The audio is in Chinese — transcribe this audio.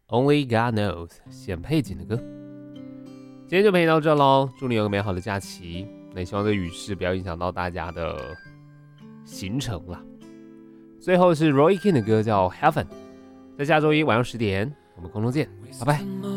Only God Knows 显配景的歌。今天就陪你到这喽，祝你有个美好的假期。那也希望这雨势不要影响到大家的行程啦。最后是 Roy King 的歌叫 Heaven，在下周一晚上10点，我们空中见，拜拜。